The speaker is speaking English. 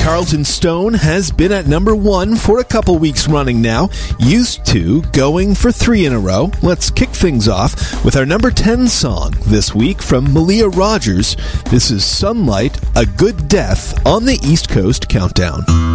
Carlton Stone has been at number 1 for a couple weeks running now, used to going for 3 in a row. Let's kick things off with our number 10 song this week from Malia Rogers. This is Sunlight, A Good Death on the East Coast Countdown.